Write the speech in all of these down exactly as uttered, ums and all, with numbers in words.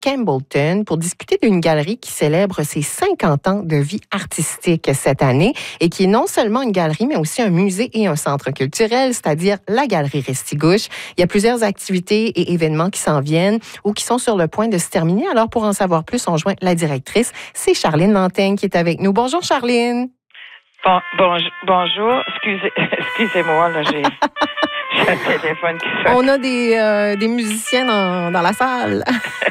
Campbellton pour discuter d'une galerie qui célèbre ses cinquante ans de vie artistique cette année et qui est non seulement une galerie, mais aussi un musée et un centre culturel, c'est-à-dire la Galerie Restigouche. Il y a plusieurs activités et événements qui s'en viennent ou qui sont sur le point de se terminer. Alors, pour en savoir plus, on joint la directrice. C'est Charline Lanteigne qui est avec nous. Bonjour, Charline. Bon, bonjour, bonjour. Excusez, excusez-moi, là, j'ai, j'ai un téléphone qui sonne. On a des, euh, des musiciens dans, dans la salle.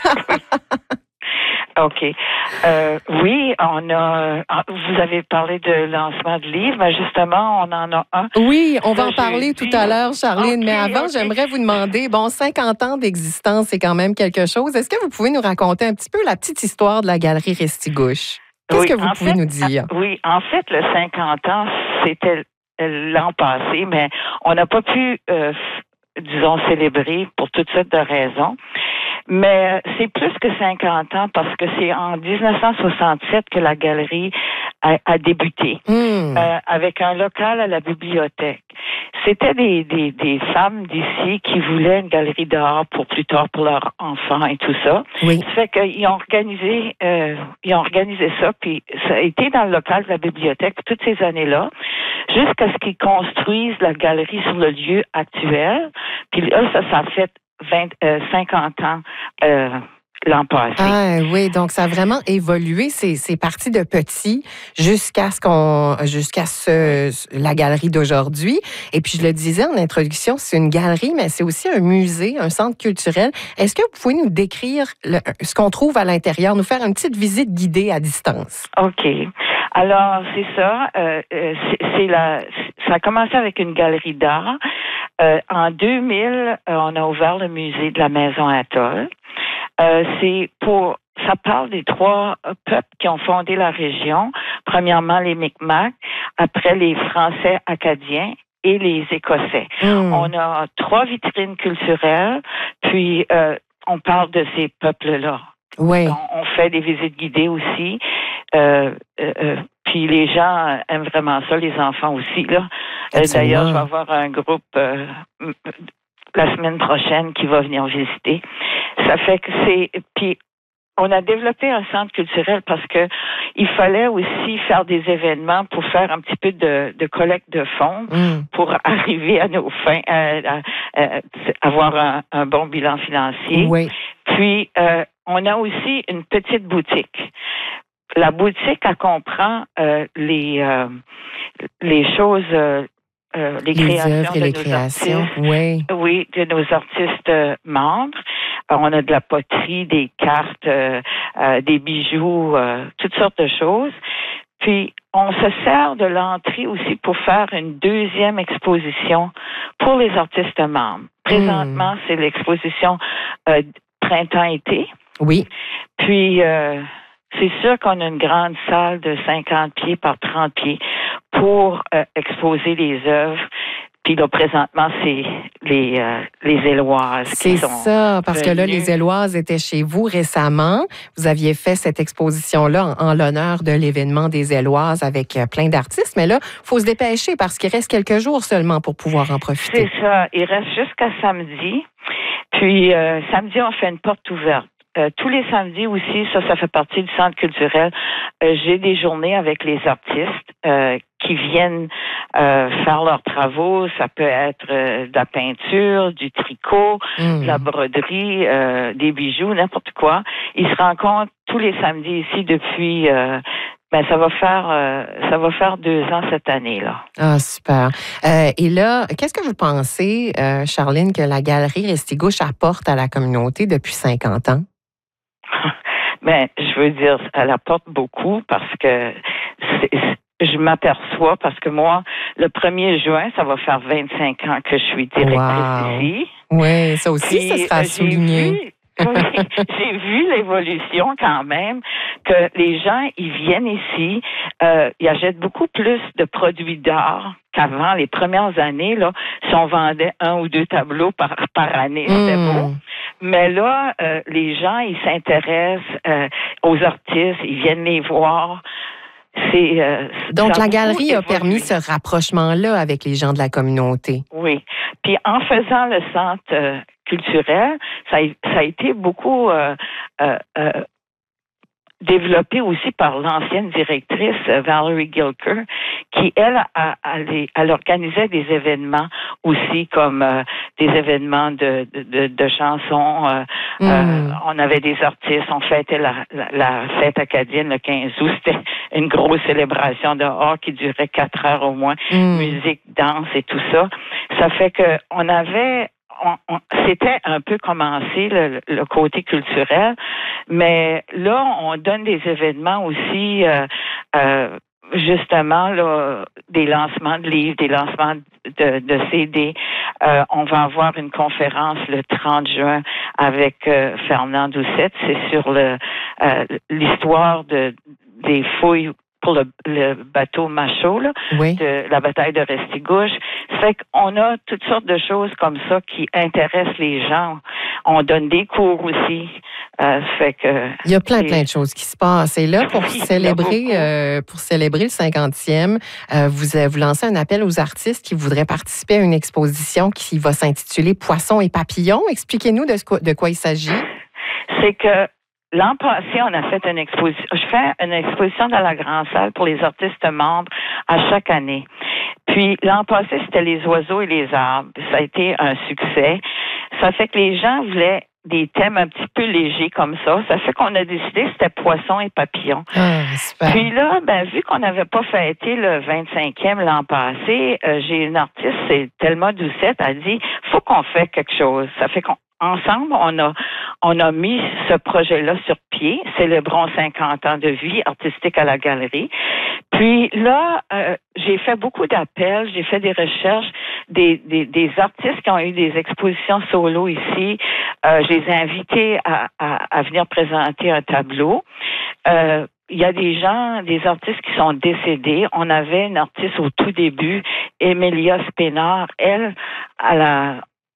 OK. Euh, oui, on a. Vous avez parlé de lancement de livres, mais justement, on en a un. Oui, on va Ça, en parler jeudi. tout à l'heure, Charline. Okay, mais avant, okay. j'aimerais vous demander, bon, cinquante ans d'existence, c'est quand même quelque chose. Est-ce que vous pouvez nous raconter un petit peu la petite histoire de la Galerie Restigouche? Qu'est-ce Oui, que vous pouvez fait, nous dire? Oui, en fait, le cinquante ans, c'était l'an passé, mais on n'a pas pu, euh, disons, célébrer pour toutes sortes de raisons. Mais c'est plus que cinquante ans parce que c'est en dix-neuf cent soixante-sept que la galerie a, a débuté mmh. euh, avec un local à la bibliothèque. C'était des, des, des femmes d'ici qui voulaient une galerie d'art pour plus tard pour leurs enfants et tout ça. Oui. Ça fait qu'ils ont organisé, euh, ils ont organisé ça, puis ça a été dans le local de la bibliothèque toutes ces années-là, jusqu'à ce qu'ils construisent la galerie sur le lieu actuel. Puis là, ça, ça a fait vingt, euh, cinquante ans euh, l'an passé. Ah oui, donc ça a vraiment évolué. C'est, c'est parti de petit jusqu'à ce qu'on, jusqu'à ce, la galerie d'aujourd'hui. Et puis je le disais en introduction, c'est une galerie, mais c'est aussi un musée, un centre culturel. Est-ce que vous pouvez nous décrire le, ce qu'on trouve à l'intérieur, nous faire une petite visite guidée à distance? OK. Alors, c'est ça. Euh, c'est, c'est la, ça a commencé avec une galerie d'art. Euh, en deux mille, euh, on a ouvert le musée de la Maison Atoll. Euh, c'est pour, ça parle des trois peuples qui ont fondé la région. Premièrement, les Micmacs, après les Français acadiens et les Écossais. Mmh. On a trois vitrines culturelles, puis euh, on parle de ces peuples-là. Oui. On, on fait des visites guidées aussi. Euh, euh, euh, puis les gens aiment vraiment ça, les enfants aussi, là. Euh, d'ailleurs, je vais avoir un groupe euh, la semaine prochaine qui va venir visiter. Ça fait que c'est... Puis on a développé un centre culturel parce que il fallait aussi faire des événements pour faire un petit peu de, de collecte de fonds mm. pour arriver à nos fins, à, à, à avoir un, un bon bilan financier. Oui. Puis, euh, on a aussi une petite boutique. La boutique, elle comprend euh, les, euh, les choses... Euh, Euh, les, les créations œuvres et de les nos créations, artistes, oui. Oui, de nos artistes euh, membres. Alors, on a de la poterie, des cartes, euh, euh, des bijoux, euh, toutes sortes de choses. Puis, on se sert de l'entrée aussi pour faire une deuxième exposition pour les artistes membres. Présentement, mmh. c'est l'exposition euh, printemps-été. Oui. Puis, euh, c'est sûr qu'on a une grande salle de cinquante pieds par trente pieds pour euh, exposer les œuvres. Puis là, présentement, c'est les, euh, les Éloises c'est qui sont C'est ça, parce venues. que là, les Éloises étaient chez vous récemment. Vous aviez fait cette exposition-là en, en l'honneur de l'événement des Éloises avec euh, plein d'artistes. Mais là, il faut se dépêcher parce qu'il reste quelques jours seulement pour pouvoir en profiter. C'est ça. Il reste jusqu'à samedi. Puis, euh, samedi, on fait une porte ouverte. Euh, tous les samedis aussi, ça, ça fait partie du centre culturel. Euh, j'ai des journées avec les artistes euh, qui viennent euh, faire leurs travaux. Ça peut être euh, de la peinture, du tricot, mmh. de la broderie, euh, des bijoux, n'importe quoi. Ils se rencontrent tous les samedis ici depuis... Euh, Ben, ça va faire euh, ça va faire deux ans cette année-là. Ah, super. Euh, et là, qu'est-ce que vous pensez, euh, Charline, que la Galerie Restigouche apporte à la communauté depuis cinquante ans? Ben, je veux dire, elle apporte beaucoup parce que c'est, je m'aperçois, parce que moi, le premier juin, ça va faire vingt-cinq ans que je suis directrice wow. ici. Oui, ça aussi, Puis, ça sera souligné. Vu, oui, j'ai vu l'évolution quand même, que les gens, ils viennent ici, euh, ils achètent beaucoup plus de produits d'art qu'avant. Les premières années, là, si on vendait un ou deux tableaux par, par année, c'était mmh. beau. Mais là, euh, les gens, ils s'intéressent euh, aux artistes, ils viennent les voir. C'est, euh, Donc, la galerie a permis ce rapprochement-là avec les gens de la communauté. Oui. Puis, en faisant le centre euh, culturel, ça a, ça a été beaucoup euh, euh, euh, développé aussi par l'ancienne directrice Valerie Gilker, qui, elle, a, a, elle organisait des événements aussi, comme euh, des événements de, de, de chansons. Euh, mm. euh, on avait des artistes, on fêtait la, la, la fête acadienne le quinze août. C'était une grosse célébration dehors qui durait quatre heures au moins, mm. musique, danse et tout ça. Ça fait que on avait... On, on, c'était un peu commencé le, le côté culturel, mais là, on donne des événements aussi, euh, euh, justement, là, des lancements de livres, des lancements de, de C D. Euh, on va avoir une conférence le trente juin avec euh, Fernand Doucette. C'est sur le euh, l'histoire de des fouilles pour le, le bateau Machaut, là, oui. de la bataille de Restigouche. Ça fait qu'on a toutes sortes de choses comme ça qui intéressent les gens. On donne des cours aussi. Euh, ça fait que il y a plein, et... plein de choses qui se passent. Et là, pour oui, célébrer euh, pour célébrer le cinquantième, euh, vous, vous lancez un appel aux artistes qui voudraient participer à une exposition qui va s'intituler Poissons et papillons. Expliquez-nous de, quoi, de quoi il s'agit. C'est que l'an passé, on a fait une exposition. Je fais une exposition dans la grande salle pour les artistes membres à chaque année. Puis l'an passé, c'était les oiseaux et les arbres. Ça a été un succès. Ça fait que les gens voulaient des thèmes un petit peu légers comme ça. Ça fait qu'on a décidé que c'était poissons et papillons. Ah, super. Puis là, ben vu qu'on n'avait pas fêté le vingt-cinquième l'an passé, euh, j'ai une artiste, c'est Thelma Doucette, elle a dit faut qu'on fasse quelque chose. Ça fait qu'on Ensemble, on a on a mis ce projet-là sur pied, célébrons cinquante ans de vie artistique à la galerie. Puis là, euh, j'ai fait beaucoup d'appels, j'ai fait des recherches, des, des, des artistes qui ont eu des expositions solo ici. Euh, je les ai invités à, à, à venir présenter un tableau. Euh, Il y a des gens, des artistes qui sont décédés. On avait une artiste au tout début, Emilia Spénard. Elle, à la...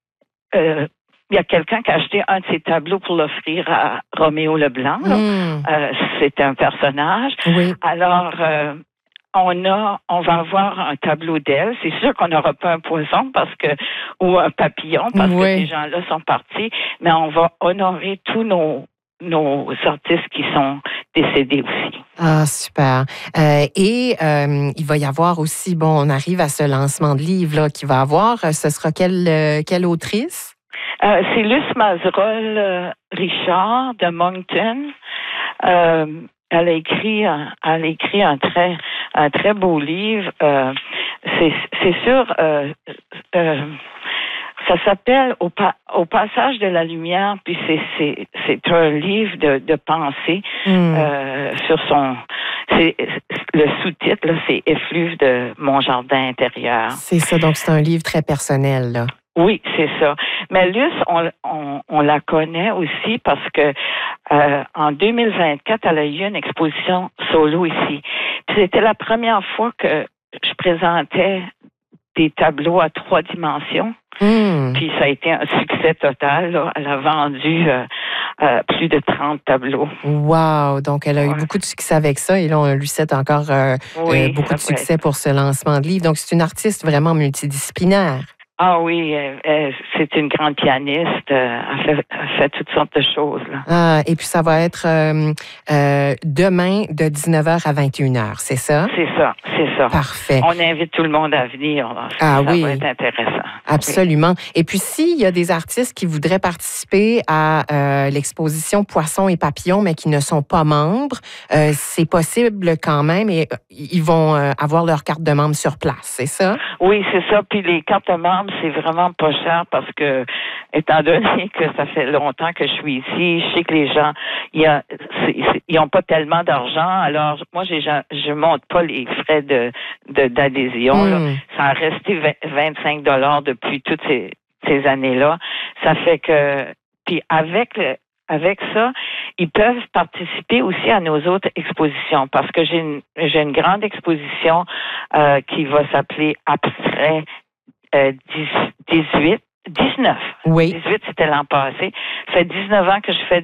Euh, il y a quelqu'un qui a acheté un de ses tableaux pour l'offrir à Roméo Leblanc. Mmh. Euh, c'est un personnage. Oui. Alors, euh, on a, on va avoir un tableau d'elle. C'est sûr qu'on n'aura pas un poisson parce que ou un papillon parce oui. que ces gens-là sont partis, mais on va honorer tous nos nos artistes qui sont décédés aussi. Ah, super. Euh, et euh, il va y avoir aussi, bon, on arrive à ce lancement de livre là qu'il va avoir. Ce sera quelle, euh, quelle autrice? Euh, c'est Luce Mazerolle euh, Richard de Moncton. Euh, elle a écrit, un, elle a écrit un très, un très beau livre. Euh, c'est, c'est sûr. Euh, euh, Ça s'appelle au, pa- au passage de la lumière, puis c'est c'est c'est un livre de, de pensée mm. euh, sur son. C'est le sous-titre là, c'est Effluve de mon jardin intérieur. C'est ça, donc c'est un livre très personnel là. Oui, c'est ça. Mais Luce, on, on, on la connaît aussi parce que euh, en deux mille vingt-quatre, elle a eu une exposition solo ici. Puis c'était la première fois que je présentais des tableaux à trois dimensions. Mmh. Puis ça a été un succès total. Là. Elle a vendu euh, euh, plus de trente tableaux. Wow! Donc, elle a ouais. eu beaucoup de succès avec ça. Et là, on lui souhaite encore euh, oui, euh, beaucoup de succès être. pour ce lancement de livre. Donc, c'est une artiste vraiment multidisciplinaire. Ah oui, euh, euh, c'est une grande pianiste. Euh, elle, fait, elle fait toutes sortes de choses. Là. Ah, et puis, ça va être euh, euh, demain de dix-neuf heures à vingt et une heures, c'est ça? C'est ça, c'est ça. Parfait. On invite tout le monde à venir. Là. Ah ça oui. va être intéressant. Absolument. Oui. Et puis, s'il y a des artistes qui voudraient participer à euh, l'exposition Poissons et papillons, mais qui ne sont pas membres, euh, c'est possible quand même et ils vont euh, avoir leur carte de membre sur place, c'est ça? Oui, c'est ça. Puis les cartes de membres, c'est vraiment pas cher parce que, étant donné que ça fait longtemps que je suis ici, je sais que les gens, y a, c'est, c'est, ils n'ont pas tellement d'argent. Alors, moi, j'ai, je monte pas les frais de, de d'adhésion. Mmh. Là. Ça a resté vingt-cinq dollars depuis toutes ces, ces années-là. Ça fait que, puis avec le, avec ça, ils peuvent participer aussi à nos autres expositions parce que j'ai une, j'ai une grande exposition euh, qui va s'appeler Abstrait euh, dix-huit, dix-neuf. Oui. dix-huit, c'était l'an passé. Ça fait dix-neuf ans que je fais des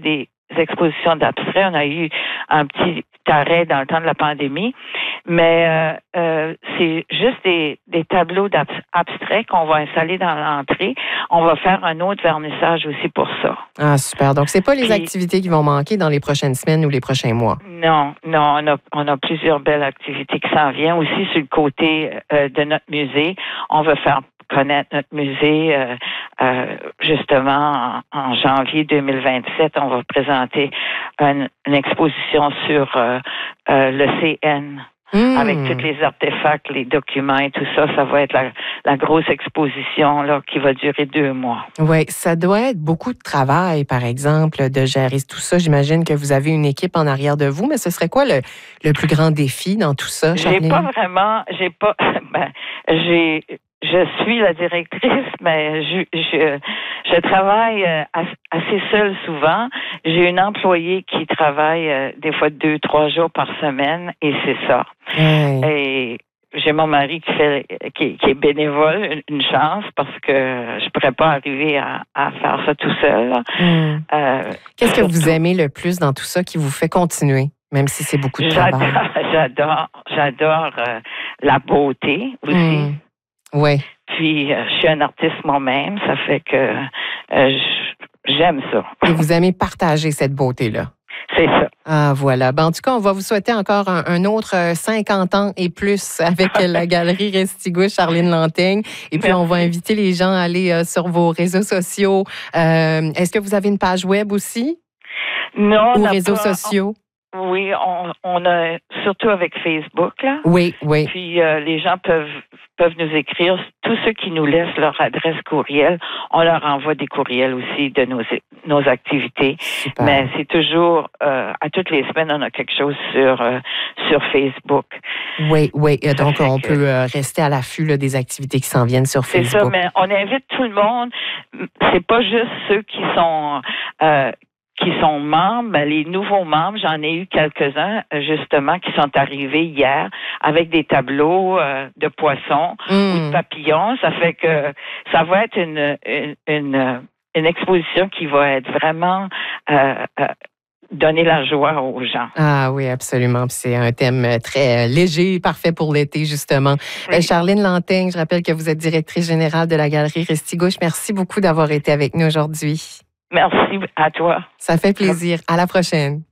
expositions d'abstrait. On a eu un petit arrêt dans le temps de la pandémie, mais euh, euh, c'est juste des, des tableaux d'abstrait qu'on va installer dans l'entrée. On va faire un autre vernissage aussi pour ça. Ah, super. Donc, c'est pas les Puis, activités qui vont manquer dans les prochaines semaines ou les prochains mois. Non, non, on a, on a plusieurs belles activités qui s'en viennent. Aussi, sur le côté euh, de notre musée, on va faire connaître notre musée. Euh, euh, justement, en, en janvier deux mille vingt-sept, on va présenter une, une exposition sur euh, euh, le C N. Mmh. Avec tous les artefacts, les documents et tout ça, ça va être la, la grosse exposition là, qui va durer deux mois. Oui, ça doit être beaucoup de travail, par exemple, de gérer tout ça. J'imagine que vous avez une équipe en arrière de vous, mais ce serait quoi le, le plus grand défi dans tout ça, Charline? J'ai pas vraiment, j'ai pas, ben, j'ai, je suis la directrice, mais je, je, je travaille assez seule souvent. J'ai une employée qui travaille des fois deux, trois jours par semaine, et c'est ça. Hey. Et j'ai mon mari qui fait qui, qui est bénévole, une chance, parce que je pourrais pas arriver à, à faire ça tout seul. Mm. Euh, Qu'est-ce que vous aimez le plus dans tout ça qui vous fait continuer, même si c'est beaucoup de j'adore, travail? J'adore, j'adore euh, la beauté aussi. Mm. Oui. Puis, euh, je suis un artiste moi-même, ça fait que euh, j'aime ça. Et vous aimez partager cette beauté-là? C'est ça. Ah, voilà. Ben, en tout cas, on va vous souhaiter encore un, un autre cinquante ans et plus avec la Galerie Restigouche, Charline Lanteigne. Et puis, Merci. On va inviter les gens à aller euh, sur vos réseaux sociaux. Euh, est-ce que vous avez une page web aussi? Non, Ou on réseaux pas, sociaux? On, oui, on, on a surtout avec Facebook, là. Oui, oui. Puis, euh, les gens peuvent peuvent nous écrire. Tous ceux qui nous laissent leur adresse courriel, on leur envoie des courriels aussi de nos, nos activités. Super. Mais c'est toujours, euh, à toutes les semaines, on a quelque chose sur, euh, sur Facebook. Oui, oui. Ça Donc, on que... peut euh, rester à l'affût là, des activités qui s'en viennent sur c'est Facebook. C'est ça, mais on invite tout le monde. C'est pas juste ceux qui sont... Euh, qui sont membres, ben, les nouveaux membres, j'en ai eu quelques-uns, justement, qui sont arrivés hier avec des tableaux euh, de poissons mmh. ou de papillons. Ça fait que ça va être une, une, une, une exposition qui va être vraiment euh, euh, donner la joie aux gens. Ah oui, absolument. Puis c'est un thème très léger, parfait pour l'été, justement. Oui. Ben, Charline Lanteigne, je rappelle que vous êtes directrice générale de la Galerie Restigouche. Merci beaucoup d'avoir été avec nous aujourd'hui. Merci à toi. Ça fait plaisir. À la prochaine.